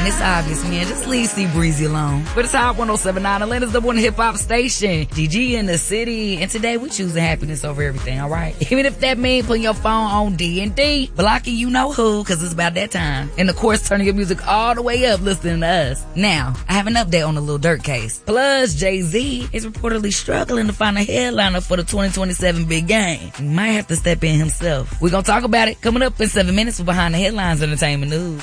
it's obvious, man. Just leave C Breezy alone. But it's Hot 107.9, Atlanta's the one hip-hop station. GG in the city. And today we choosing happiness over everything, all right? Even if that means putting your phone on D&D, blocking you know who, because it's about that time. And of course, turning your music all the way up listening to us. Now, I have an update on the Lil Durk case. Plus, Jay-Z is reportedly struggling to find a headliner for the 2027 big game. He might have to step in himself. We're going to talk about it coming up in 7 minutes with Behind the Headlines Entertainment News.